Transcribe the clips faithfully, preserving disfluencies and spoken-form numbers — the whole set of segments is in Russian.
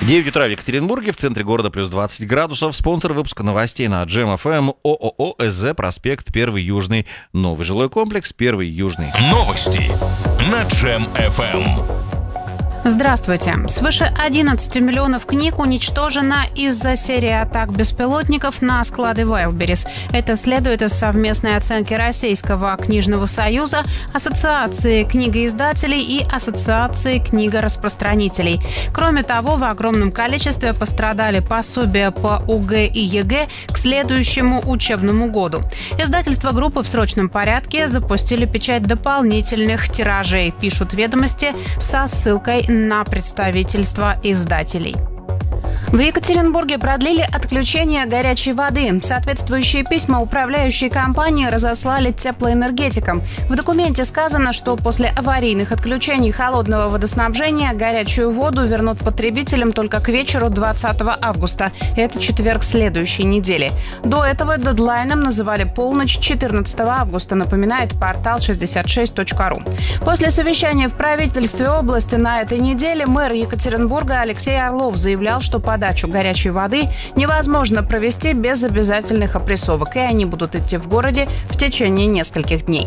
девять утра в Екатеринбурге, в центре города плюс двадцать градусов. Спонсор выпуска новостей на Джем эф эм ООО СЗ «Проспект Первый Южный». Новый жилой комплекс Первый Южный. Новости на Джем эф эм. Здравствуйте. Свыше одиннадцати миллионов книг уничтожено из-за серии атак беспилотников на склады Wildberries. Это следует из совместной оценки Российского книжного союза, Ассоциации книгоиздателей и Ассоциации книгораспространителей. Кроме того, в огромном количестве пострадали пособия по ОГЭ и ЕГЭ к следующему учебному году. Издательства группы в срочном порядке запустили печать дополнительных тиражей, пишут «Ведомости» со ссылкой на представительство издателей. В Екатеринбурге продлили отключение горячей воды. Соответствующие письма управляющей компании разослали теплоэнергетикам. В документе сказано, что после аварийных отключений холодного водоснабжения горячую воду вернут потребителям только к вечеру двадцатого августа. Это четверг следующей недели. До этого дедлайном называли полночь четырнадцатого августа, напоминает портал шестьдесят шесть точка ру. После совещания в правительстве области на этой неделе мэр Екатеринбурга Алексей Орлов заявлял, что подачу горячей воды невозможно провести без обязательных опрессовок, и они будут идти в городе в течение нескольких дней.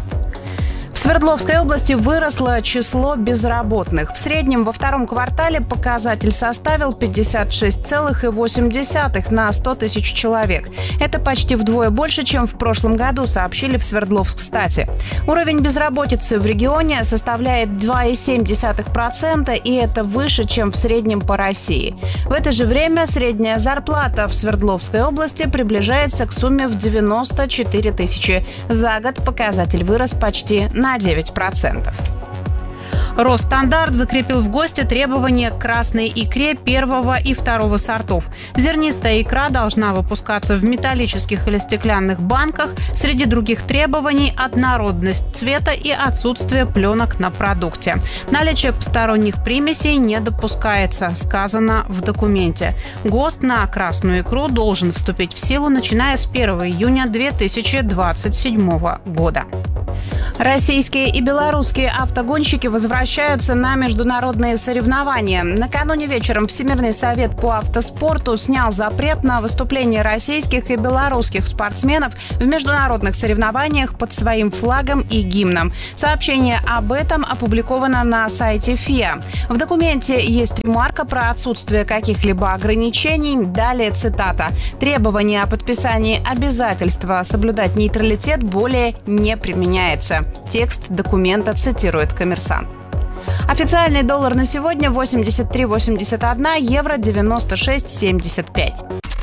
В Свердловской области выросло число безработных. В среднем во втором квартале показатель составил пятьдесят шесть целых восемь десятых на сто тысяч человек. Это почти вдвое больше, чем в прошлом году, сообщили в Свердловскстате. Уровень безработицы в регионе составляет два целых семь десятых процента, и это выше, чем в среднем по России. В это же время средняя зарплата в Свердловской области приближается к сумме в девяносто четыре тысячи. За год показатель вырос почти на на девять процентов. Росстандарт закрепил в ГОСТе требования к красной икре первого и второго сортов. Зернистая икра должна выпускаться в металлических или стеклянных банках. Среди других требований – однородность цвета и отсутствие пленок на продукте. Наличие посторонних примесей не допускается, сказано в документе. ГОСТ на красную икру должен вступить в силу, начиная с первого июня две тысячи двадцать седьмого года. Российские и белорусские автогонщики возвращаются на международные соревнования. Накануне вечером Всемирный совет по автоспорту снял запрет на выступление российских и белорусских спортсменов в международных соревнованиях под своим флагом и гимном. Сообщение об этом опубликовано на сайте ФИА. В документе есть ремарка про отсутствие каких-либо ограничений. Далее цитата. «Требование о подписании обязательства соблюдать нейтралитет более не применяется». Текст документа цитирует «Коммерсант». Официальный доллар на сегодня восемьдесят три восемьдесят один, евро девяносто шесть семьдесят пять.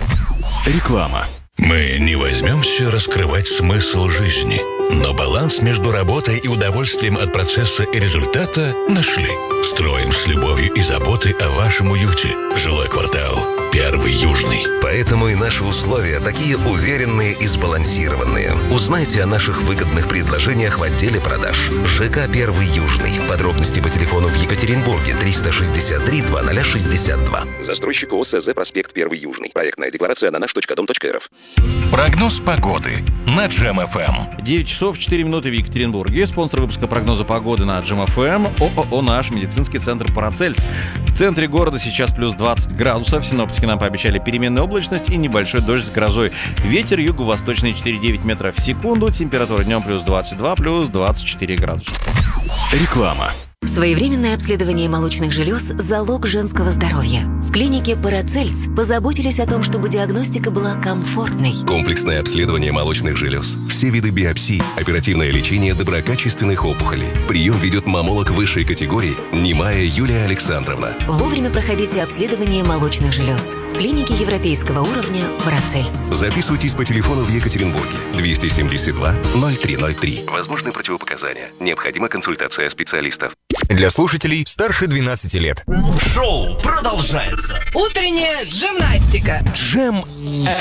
Реклама. Мы не возьмемся раскрывать смысл жизни, но баланс между работой и удовольствием от процесса и результата нашли. Строим с любовью и заботой о вашем уюте. Жилой квартал Первый Южный. Поэтому и наши условия такие уверенные и сбалансированные. Узнайте о наших выгодных предложениях в отделе продаж. ЖК Первый Южный. Подробности по телефону в Екатеринбурге триста шестьдесят три двадцать шестьдесят два. Застройщик ООО СЗ «Проспект Первый Южный». Проектная декларация на наш точка дом точка эр эф. Прогноз погоды на Джем эф эм. девять часов четыре минуты в Екатеринбурге. Спонсор выпуска прогноза погоды на Джем эф эм ООО «Наш медицинский центр Парацельс». В центре города сейчас плюс двадцать градусов. Синоптики нам пообещали переменную облачность и небольшой дождь с грозой. Ветер юго-восточный четыре целых девять метров в секунду. Температура днем плюс двадцать два, плюс двадцать четыре градуса. Реклама. Своевременное обследование молочных желез – залог женского здоровья. В клинике Парацельс позаботились о том, чтобы диагностика была комфортной. Комплексное обследование молочных желез. Все виды биопсий, оперативное лечение доброкачественных опухолей. Прием ведет маммолог высшей категории Немая Юлия Александровна. Вовремя проходите обследование молочных желез. В клинике европейского уровня Парацельс. Записывайтесь по телефону в Екатеринбурге двести семьдесят два ноль три ноль три. Возможны противопоказания. Необходима консультация специалистов. Для слушателей старше двенадцати лет. Шоу продолжается. Утренняя гимнастика. Джем